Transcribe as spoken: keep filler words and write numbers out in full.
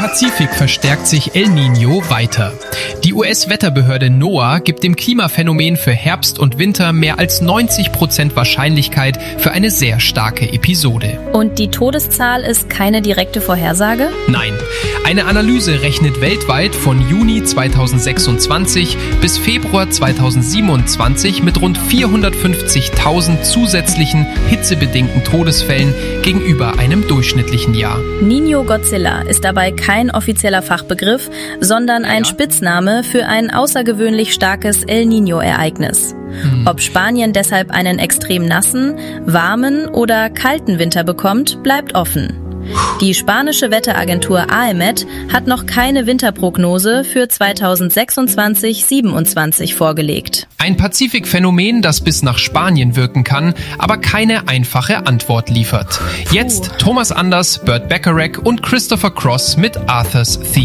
Pazifik verstärkt sich El Niño weiter. Die U S-Wetterbehörde NOAA gibt dem Klimaphänomen für Herbst und Winter mehr als neunzig Prozent Wahrscheinlichkeit für eine sehr starke Episode. Und die Todeszahl ist keine direkte Vorhersage? Nein. Eine Analyse rechnet weltweit von Juni zweitausendsechsundzwanzig bis Februar zweitausendsiebenundzwanzig mit rund vierhundertfünfzigtausend zusätzlichen hitzebedingten Todesfällen gegenüber einem durchschnittlichen Jahr. Niño Godzilla ist dabei kein offizieller Fachbegriff, sondern ein Spitzname für ein außergewöhnlich starkes El Niño-Ereignis. Hm. Ob Spanien deshalb einen extrem nassen, warmen oder kalten Winter bekommt, bleibt offen. Die spanische Wetteragentur AEMET hat noch keine Winterprognose für zweitausendsechsundzwanzig siebenundzwanzig vorgelegt. Ein Pazifikphänomen, das bis nach Spanien wirken kann, aber keine einfache Antwort liefert. Jetzt Thomas Anders, Burt Bacharach und Christopher Cross mit Arthur's Theme.